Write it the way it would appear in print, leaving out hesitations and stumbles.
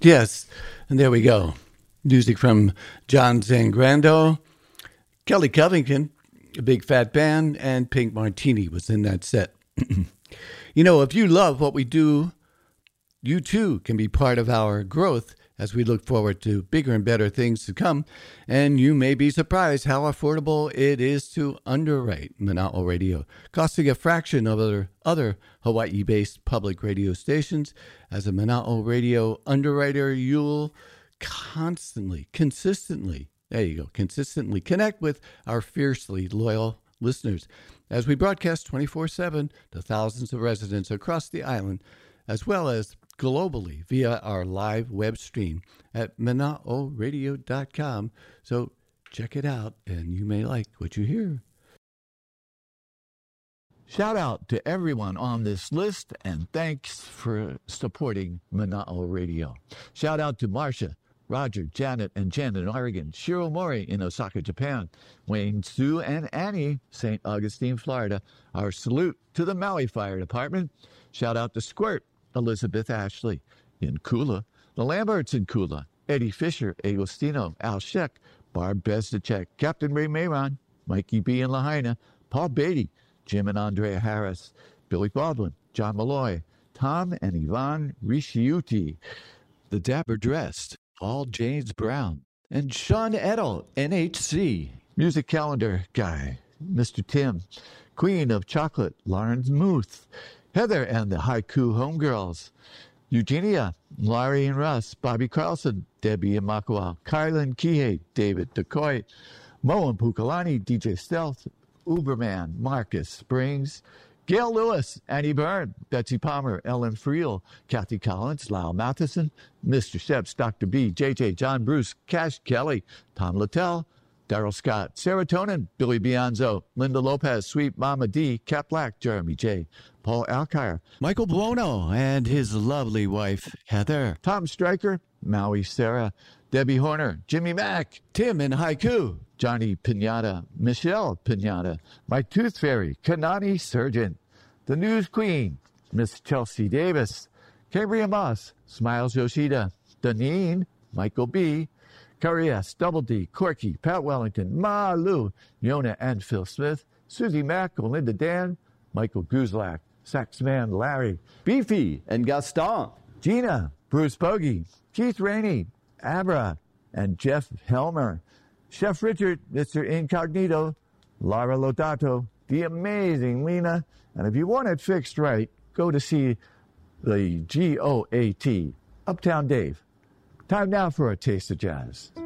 Yes, and there we go. Music from John Zangrando, Kelly Covington, a Big Fat Band, and Pink Martini was in that set. If you love what we do, you too can be part of our growth as we look forward to bigger and better things to come. And you may be surprised how affordable it is to underwrite Mana'o Radio, costing a fraction of other Hawaii-based public radio stations. As a Mana'o Radio underwriter, you'll consistently connect with our fiercely loyal listeners as we broadcast 24/7 to thousands of residents across the island, as well as globally via our live web stream at mana'oradio.com. So check it out, and you may like what you hear. Shout out to everyone on this list, and thanks for supporting Mana'o Radio. Shout out to Marcia, Roger, Janet, and Jen in Oregon, Shiro Mori in Osaka, Japan, Wayne, Sue, and Annie, St. Augustine, Florida. Our salute to the Maui Fire Department. Shout out to Squirt, Elizabeth Ashley in Kula, the Lamberts in Kula, Eddie Fisher, Agostino, Al Sheck, Barb Bezdacek, Captain Ray Mayron, Mikey B. in Lahaina, Paul Beatty, Jim and Andrea Harris, Billy Baldwin, John Malloy, Tom and Yvonne Rishiuti, the Dapper Dressed, Paul James Brown, and Sean Edel, NHC, Music Calendar Guy, Mr. Tim, Queen of Chocolate, Lawrence Muth, Heather and the Haiku Homegirls, Eugenia, Laurie and Russ, Bobby Carlson, Debbie and Makua, Kylan Kihei, David DeCoy, Mo and Pukalani, DJ Stealth, Uberman, Marcus Springs, Gail Lewis, Annie Byrne, Betsy Palmer, Ellen Friel, Kathy Collins, Lyle Matheson, Mr. Sheps, Dr. B, JJ, John Bruce, Cash Kelly, Tom Littell, Daryl Scott, Serotonin, Billy Bianzo, Linda Lopez, Sweet Mama D, Cat Black, Jeremy J, Paul Alkire, Michael Buono, and his lovely wife, Heather, Tom Stryker, Maui Sarah, Debbie Horner, Jimmy Mack, Tim in Haiku, Johnny Pinata, Michelle Pinata, My Tooth Fairy, Kanani Surgeon, The News Queen, Miss Chelsea Davis, Cambria Moss, Smiles Yoshida, Danine, Michael B., Curry S., Double D, Corky, Pat Wellington, Ma Lou, Yona and Phil Smith, Susie Mack, Olinda Dan, Michael Guzlak, Saxman Larry, Beefy and Gaston, Gina, Bruce Bogey, Keith Rainey, Abra, and Jeff Helmer, Chef Richard, Mr. Incognito, Lara Lodato, the amazing Lena, and if you want it fixed right, go to see the GOAT, Uptown Dave. Time now for a taste of jazz.